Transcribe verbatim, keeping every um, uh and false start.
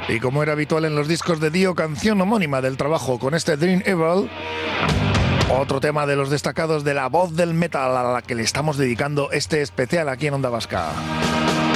Y como era habitual en los discos de Dio, canción homónima del trabajo con este Dream Evil, otro tema de los destacados de la voz del metal a la que le estamos dedicando este especial aquí en Onda Vasca.